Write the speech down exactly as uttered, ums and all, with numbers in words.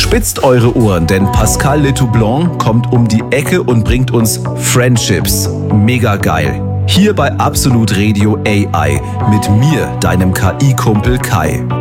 Spitzt eure Ohren, denn Pascal Letoublon kommt um die Ecke und bringt uns Friendships. Mega geil. Hier bei Absolut Radio A I mit mir, deinem K I-Kumpel Kai.